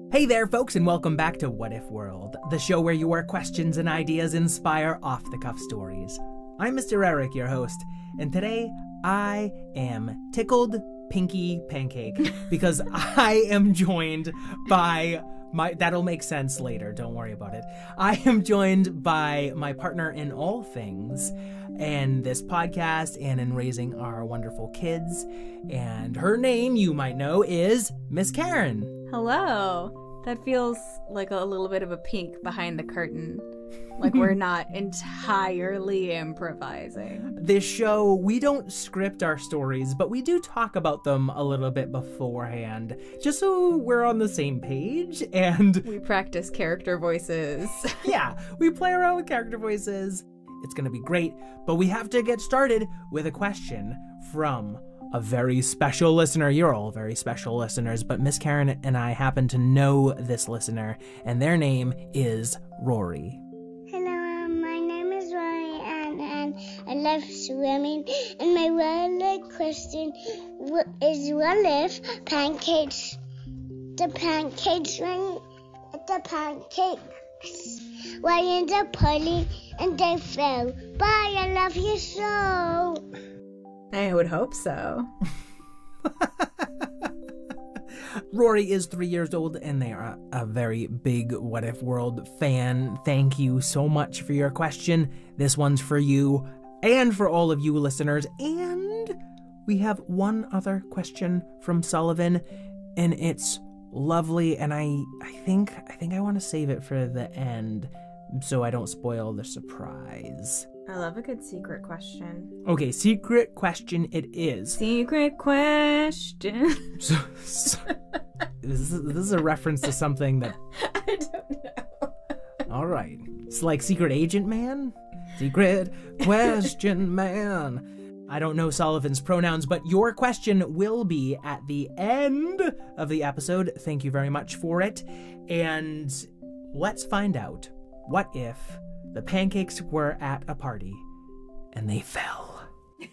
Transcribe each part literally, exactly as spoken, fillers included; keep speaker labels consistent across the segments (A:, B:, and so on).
A: Hey there, folks, and welcome back to What If World, the show where your questions and ideas inspire off-the-cuff stories. I'm Mister Eric, your host, and today I am tickled Pinky Pancake because I am joined by my... That'll make sense later, don't worry about it. I am joined by my partner in all things, and this podcast, and in raising our wonderful kids, and her name, you might know, is Miss Karen.
B: Hello. That feels like a little bit of a peek behind the curtain. Like we're not entirely improvising.
A: This show, we don't script our stories, but we do talk about them a little bit beforehand, just so we're on the same page, and...
B: We practice character voices.
A: Yeah, we play around with character voices. It's gonna be great, but we have to get started with a question from a very special listener. You're all very special listeners, but Miss Karen and I happen to know this listener, and their name is Rory.
C: Hello, um, my name is Rory, and, and I love swimming. And my one question is, what if pancakes, the pancakes went, the pancakes went in the party and they fell? Bye, I love you so.
B: I would hope so.
A: Rory is three years old, and they are a very big What If World fan. Thank you so much for your question. This one's for you and for all of you listeners. And we have one other question from Sullivan, and it's lovely. And I, I think, I think I want to save it for the end, so I don't spoil the surprise.
B: I love a good secret question.
A: Okay, secret question it is.
B: Secret question.
A: So, so this, is, this is a reference to something that...
B: I don't know.
A: All right. It's like Secret Agent Man? Secret question man. I don't know Sullivan's pronouns, but your question will be at the end of the episode. Thank you very much for it. And let's find out, what if the pancakes were at a party and they fell?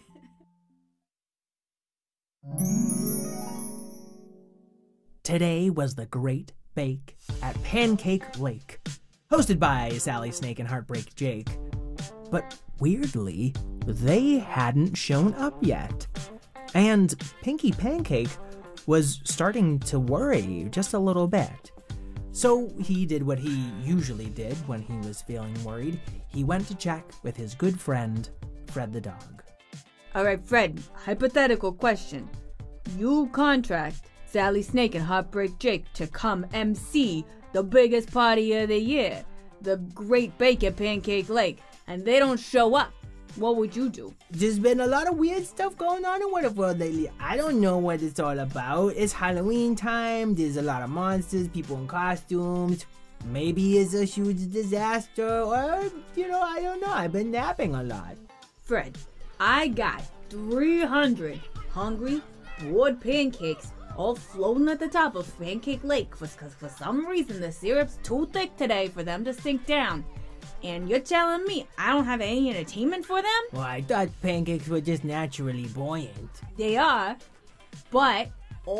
A: Today was the Great Bake at Pancake Lake, hosted by Sally Snake and Heartbreak Jake. But weirdly, they hadn't shown up yet. And Pinky Pancake was starting to worry just a little bit. So he did what he usually did when he was feeling worried. He went to check with his good friend, Fred the dog.
B: All right, Fred, hypothetical question. You contract Sally Snake and Heartbreak Jake to come M C the biggest party of the year, the Great Bake at Pancake Lake, and they don't show up. What would you do?
A: There's been a lot of weird stuff going on in What If World lately. I don't know what it's all about. It's Halloween time. There's a lot of monsters, people in costumes. Maybe it's a huge disaster, or, you know, I don't know. I've been napping a lot.
B: Fred, I got three hundred hungry, bored pancakes all floating at the top of Pancake Lake because for some reason the syrup's too thick today for them to sink down. And you're telling me I don't have any entertainment for them?
A: Well, I thought pancakes were just naturally buoyant.
B: They are, but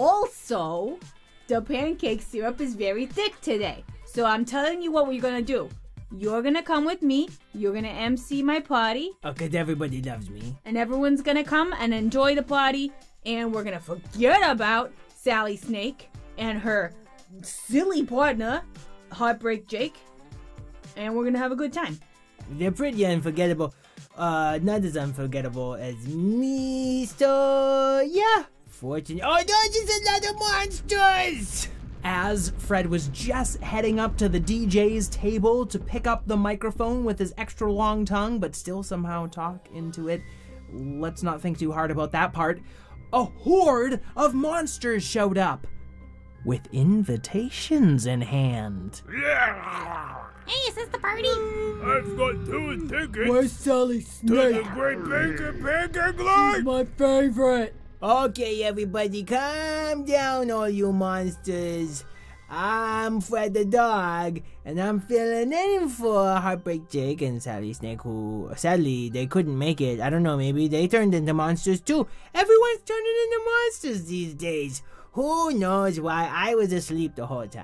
B: also the pancake syrup is very thick today. So I'm telling you what we're gonna do. You're gonna come with me, you're gonna M C my party.
A: Oh, 'cause everybody loves me.
B: And everyone's gonna come and enjoy the party, and we're gonna forget about Sally Snake and her silly partner, Heartbreak Jake. And we're gonna have a good time.
A: They're pretty unforgettable. Uh, not as unforgettable as me, so yeah. Fortunate. Oh no, just another monsters! As Fred was just heading up to the D J's table to pick up the microphone with his extra long tongue, but still somehow talk into it, let's not think too hard about that part, a horde of monsters showed up with invitations in hand.
D: Hey, is this the party?
E: I've got two tickets.
F: Where's Sally Snake?
E: To the Great Bake Pancake Lake.
F: She's my favorite.
A: Okay, everybody, calm down, all you monsters. I'm Fred the dog, and I'm filling in for Heartbreak Jake and Sally Snake, who, sadly, they couldn't make it. I don't know, maybe they turned into monsters too. Everyone's turning into monsters these days. Who knows why I was asleep the whole time.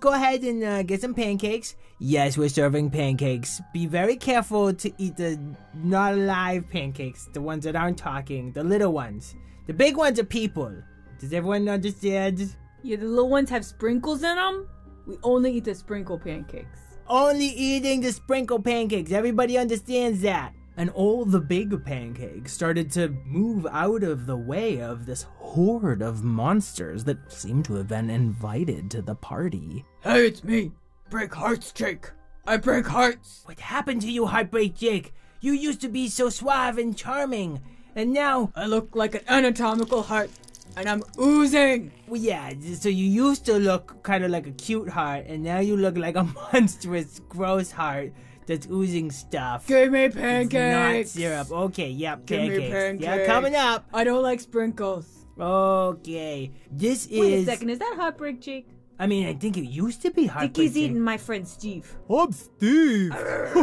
A: go ahead and uh, get some pancakes. Yes, we're serving pancakes. Be very careful to eat the not alive pancakes, the ones that aren't talking, the little ones. The big ones are people. Does everyone understand?
B: Yeah, the little ones have sprinkles in them. We only eat the sprinkle pancakes.
A: Only eating the sprinkle pancakes. Everybody understands that. And all the big pancakes started to move out of the way of this horde of monsters that seemed to have been invited to the party.
F: Hey, it's me. Break hearts, Jake. I break hearts.
A: What happened to you, Heartbreak Jake? You used to be so suave and charming, and now...
F: I look like an anatomical heart, and I'm oozing.
A: Well, yeah, so you used to look kind of like a cute heart, and now you look like a monstrous, gross heart that's oozing stuff.
F: Give me
A: It's
F: pancakes.
A: not syrup. Okay, yep,
F: Give
A: pancakes.
F: me pancakes.
A: Yeah, coming up.
F: I don't like sprinkles.
A: Okay, this is...
B: Wait a second, is that Heartbreak Jake?
A: I mean, I think it used to be
B: I
A: Heartbreak
B: think he's
A: Jake.
B: eating my friend Steve.
E: I'm Steve.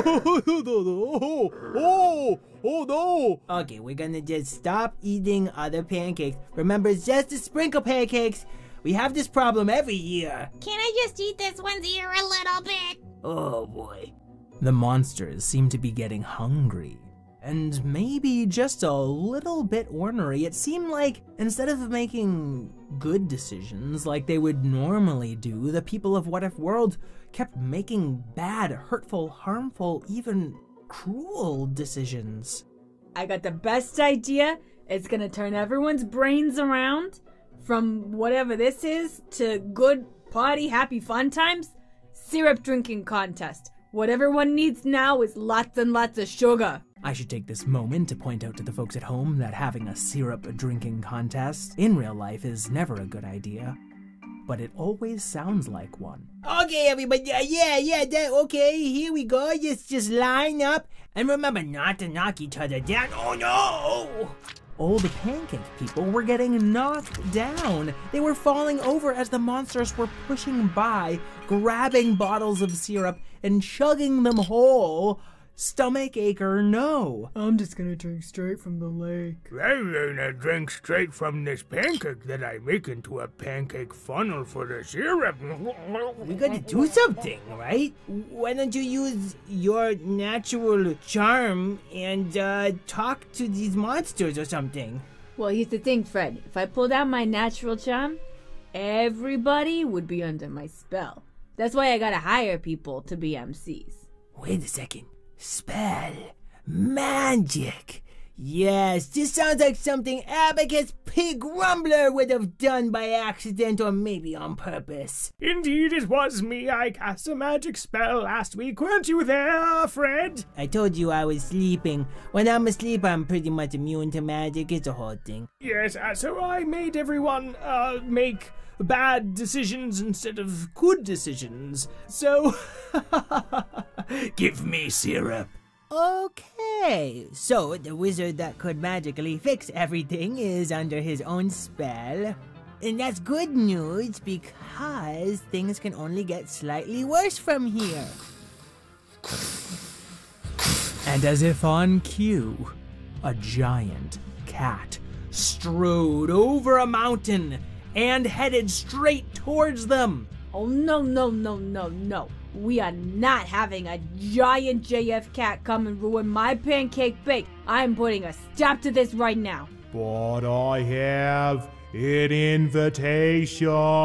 E: oh, oh, oh no.
A: Okay, we're gonna just stop eating other pancakes. Remember, it's just the sprinkle pancakes. We have this problem every year.
D: Can I just eat this one's ear a little bit?
A: Oh boy. The monsters seem to be getting hungry. And maybe just a little bit ornery. It seemed like instead of making good decisions like they would normally do, the people of What If World kept making bad, hurtful, harmful, even cruel decisions.
B: I got the best idea. It's gonna turn everyone's brains around from whatever this is to good party, happy fun times. Syrup drinking contest. What everyone needs now is lots and lots of sugar.
A: I should take this moment to point out to the folks at home that having a syrup drinking contest in real life is never a good idea. But it always sounds like one. Okay, everybody, yeah, yeah, yeah, that, okay, here we go. Just, just line up. And remember not to knock each other down. Oh, no! All the pancake people were getting knocked down. They were falling over as the monsters were pushing by, grabbing bottles of syrup and chugging them whole. Stomach ache or no.
F: I'm just gonna drink straight from the lake.
E: Rather than I drink straight from this pancake that I make into a pancake funnel for the syrup.
A: We gotta do something, right? Why don't you use your natural charm and uh, talk to these monsters or something?
B: Well, here's the thing, Fred. If I pulled out my natural charm, everybody would be under my spell. That's why I gotta hire people to be M Cs.
A: Wait a second. Spell. Magic. Yes, this sounds like something Abacus Pig Grumbler would have done by accident or maybe on purpose.
E: Indeed, it was me. I cast a magic spell last week. Weren't you there, Fred?
A: I told you I was sleeping. When I'm asleep, I'm pretty much immune to magic. It's a whole thing.
E: Yes, uh, so I made everyone uh, make bad decisions instead of good decisions. So, give me syrup.
A: Okay, so the wizard that could magically fix everything is under his own spell. And that's good news because things can only get slightly worse from here. And as if on cue, a giant cat strode over a mountain and headed straight towards them.
B: Oh, no, no, no, no, no. We are not having a giant J F cat come and ruin my pancake bake. I'm putting a stop to this right now.
E: But I have an invitation.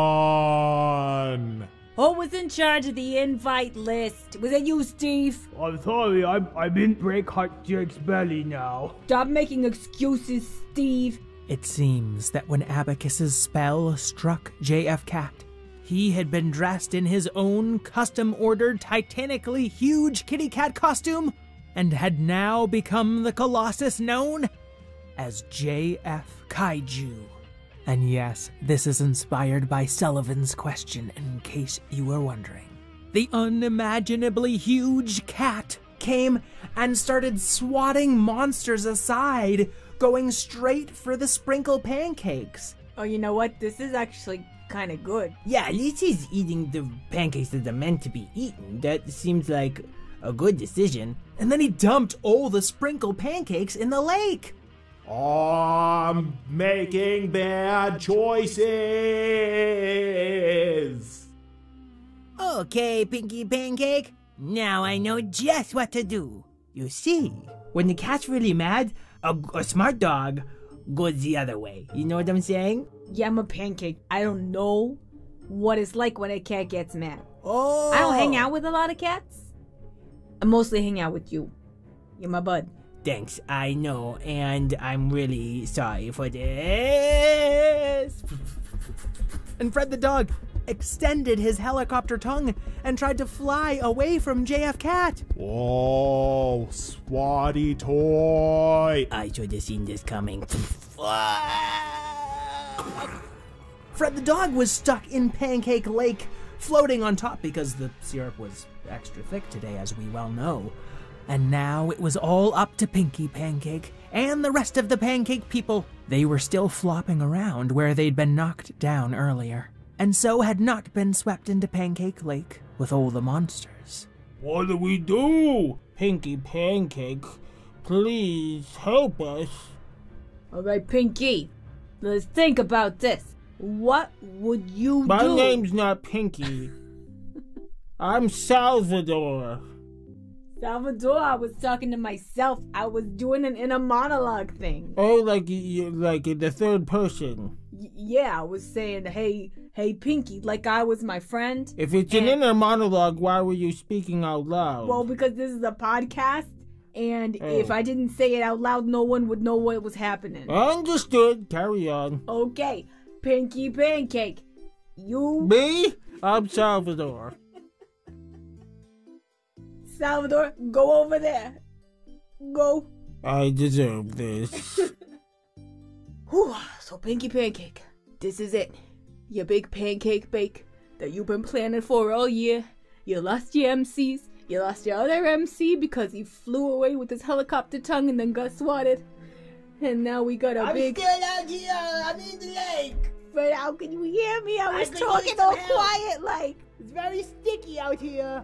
B: Who was in charge of the invite list? Was it you, Steve?
E: I'm sorry, I'm, I'm in Breakheart Jake's belly now.
B: Stop making excuses, Steve.
A: It seems that when Abacus's spell struck J F Cat, he had been dressed in his own custom-ordered titanically huge kitty cat costume and had now become the colossus known as J F Kaiju. And yes, this is inspired by Sullivan's question, in case you were wondering. The unimaginably huge cat came and started swatting monsters aside, going straight for the sprinkle pancakes.
B: Oh, you know what? This is actually kind of good.
A: Yeah, at least he's eating the pancakes that are meant to be eaten. That seems like a good decision. And then he dumped all the sprinkle pancakes in the lake.
E: I'm making bad choices.
A: Okay, Pinky Pancake, now I know just what to do. You see, when the cat's really mad, a, a smart dog goes the other way. You know what I'm saying?
B: Yeah, I'm a pancake. I don't know what it's like when a cat gets mad.
A: Oh!
B: I don't hang out with a lot of cats. I mostly hang out with you. You're my bud.
A: Thanks, I know, and I'm really sorry for this. And Fred the dog extended his helicopter tongue and tried to fly away from J F Cat.
G: Whoa, Swatty toy.
A: I should have seen this coming. Fred the dog was stuck in Pancake Lake, floating on top because the syrup was extra thick today, as we well know. And now it was all up to Pinky Pancake and the rest of the pancake people. They were still flopping around where they'd been knocked down earlier, and so had not been swept into Pancake Lake with all the monsters.
E: What do we do? Pinky Pancake, please help us.
B: Alright, Pinky, let's think about this. What would you
E: My
B: do?
E: My name's not Pinky. I'm Salvador.
B: Salvador, I was talking to myself. I was doing an inner monologue thing.
E: Oh, like you, like in the third person.
B: Y- yeah, I was saying, hey, hey, Pinky, like I was my friend.
E: If it's an inner monologue, why were you speaking out loud?
B: Well, because this is a podcast, and
E: oh.
B: if I didn't say it out loud, no one would know what was happening.
E: Understood. Carry on.
B: Okay, Pinky Pancake, you...
E: Me? I'm Salvador.
B: Salvador, go over there. Go.
E: I deserve this.
B: Whew, so Pinky Pancake, this is it. Your big pancake bake that you've been planning for all year. You lost your M Cs. You lost your other M C because he flew away with his helicopter tongue and then got swatted. And now we got a
A: I'm
B: big...
A: I'm still out here. I'm in the lake.
B: But how can you hear me? I was
A: I
B: talking all quiet like...
A: It's very sticky out here.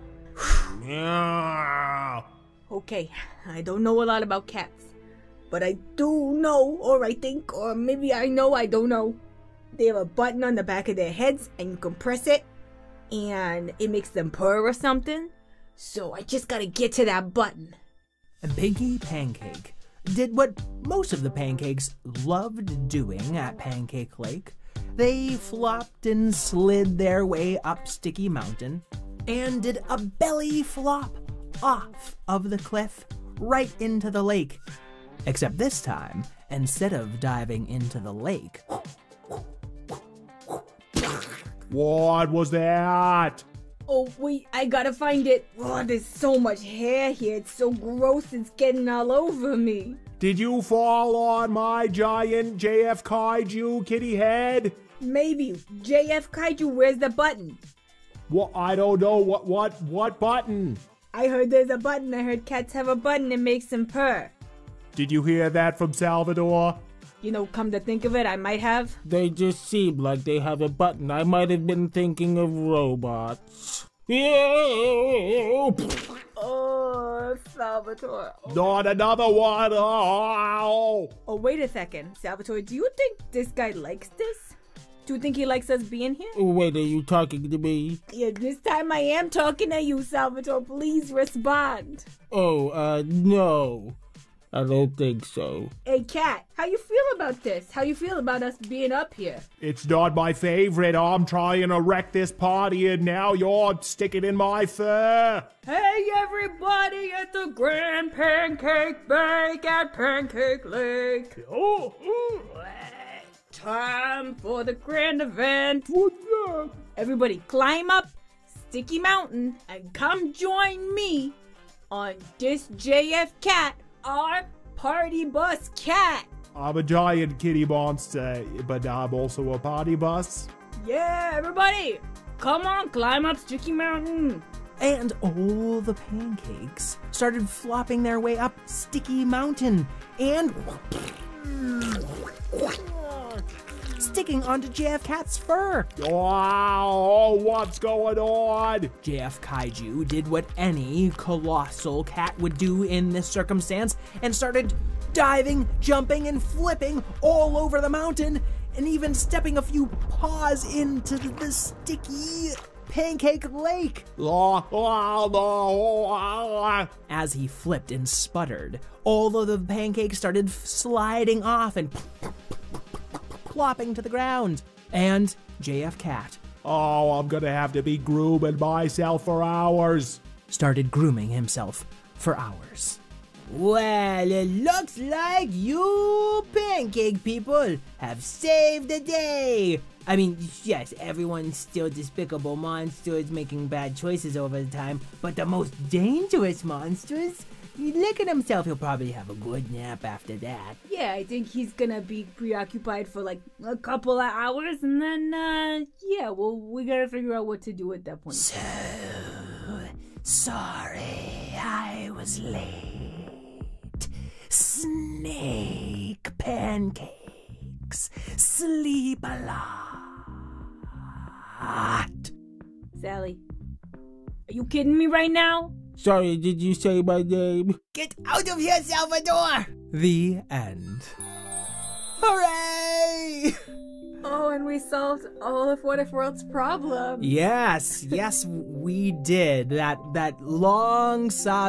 G: Yeah.
B: Okay, I don't know a lot about cats, but I do know, or I think, or maybe I know, I don't know. They have a button on the back of their heads, and you can press it, and it makes them purr or something. So I just gotta get to that button.
A: And Pinky Pancake did what most of the pancakes loved doing at Pancake Lake. They flopped and slid their way up Sticky Mountain, and did a belly flop off of the cliff right into the lake. Except this time, instead of diving into the lake...
G: What was that?
B: Oh, wait, I gotta find it. Oh, there's so much hair here. It's so gross, it's getting all over me.
G: Did you fall on my giant J F Kaiju kitty head?
B: Maybe. J F Kaiju, where's the button?
G: What? I don't know. What? What? What button?
B: I heard there's a button. I heard cats have a button that makes them purr.
G: Did you hear that from Salvador?
B: You know, come to think of it, I might have.
E: They just seem like they have a button. I might have been thinking of robots.
B: Oh, Salvatore.
G: Not another one. Oh.
B: Oh, wait a second. Salvatore, do you think this guy likes this? Do you think he likes us being here?
E: Wait, are you talking to me?
B: Yeah, this time I am talking to you, Salvatore. Please respond.
E: Oh, uh, no. I don't think so.
B: Hey, Cat, how you feel about this? How you feel about us being up here?
G: It's not my favorite. I'm trying to wreck this party and now you're sticking in my fur.
B: Hey, everybody at the Grand Pancake Bake at Pancake Lake. Oh, ooh. Time for the grand event.
G: What's that?
B: Everybody climb up Sticky Mountain and come join me on this J F Cat, our party bus cat.
G: I'm a giant kitty monster, but I'm also a party bus.
B: Yeah, everybody, come on, climb up Sticky Mountain.
A: And all the pancakes started flopping their way up Sticky Mountain and sticking onto J F Cat's fur.
G: Wow, what's going on?
A: J F Kaiju did what any colossal cat would do in this circumstance and started diving, jumping, and flipping all over the mountain and even stepping a few paws into the, the sticky Pancake Lake.
G: Ah, ah, ah, ah.
A: As he flipped and sputtered, all of the pancakes started sliding off and plopping to the ground. And J F Cat
G: Oh, I'm gonna have to be grooming myself for hours.
A: started grooming himself for hours. Well, it looks like you pancake people have saved the day. I mean, yes, everyone's still despicable monsters making bad choices over the time, but the most dangerous monsters, look at himself, he'll probably have a good nap after that.
B: Yeah, I think he's gonna be preoccupied for like a couple of hours, and then, uh, yeah, well, we gotta figure out what to do at that point.
A: So, sorry, I was late. Snake pancakes, sleep a lot.
B: Sally, are you kidding me right now?
E: Sorry, did you say my name?
A: Get out of here, Salvador! The end. Hooray!
B: Oh, and we solved all of What If World's problems.
A: Yes, yes, we did. That that long saga